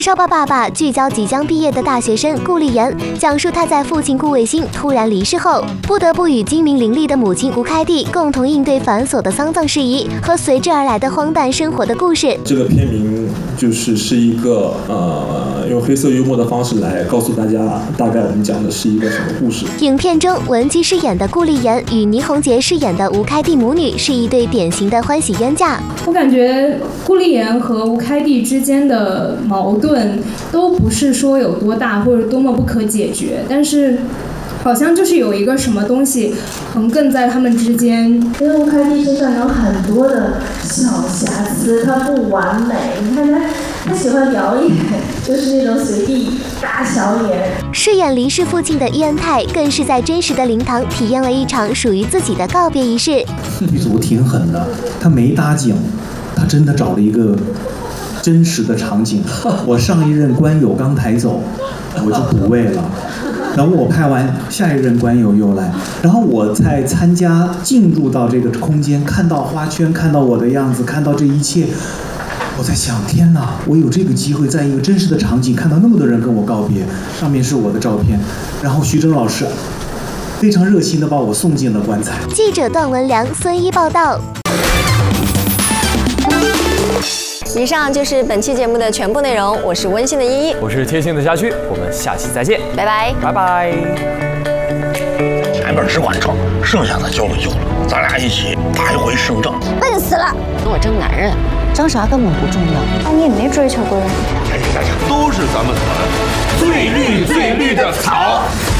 少爸爸爸聚焦即将毕业的大学生顾立言，讲述他在父亲顾卫星突然离世后，不得不与精明伶俐的母亲吴开娣共同应对繁琐的丧葬事宜和随之而来的荒诞生活的故事。 这个片名是一个用黑色幽默的方式来告诉大家，大概我们讲的是一个什么故事。 影片中文姬饰演的顾立言与倪虹洁饰演的吴开娣母女是一对典型的欢喜冤家。 我感觉顾立言和吴开娣之间的矛盾都不是说有多大或者多么不可解决，但是好像就是有一个什么东西横亘在他们之间。 因为吴开娣身上有很多的小瑕疵，她不完美。你看她喜欢表演，就是那种随地大小眼。 饰演离世父亲的伊恩泰更是在真实的灵堂体验了一场属于自己的告别仪式。 剧组挺狠的，他没搭景，他真的找了一个真实的场景。我上一任官友刚抬走，我就补位了。然后我拍完，下一任官友又来，然后我在参加进入到这个空间，看到花圈，看到我的样子，看到这一切，我在想，天哪，我有这个机会在一个真实的场景看到那么多人跟我告别，上面是我的照片，然后徐峥老师非常热心地把我送进了棺材。 记者段文良、孙一报道。 以上就是本期节目的全部内容，我是温馨的依依， 我是贴心的家驹，我们下期再见， 拜拜， 拜拜。 前面只管挣，剩下的交给舅了，咱俩一起打一回胜仗。 笨死了！ 跟我争男人，争啥根本不重要。 你也没追求过人。 都是咱们团最绿最绿的草。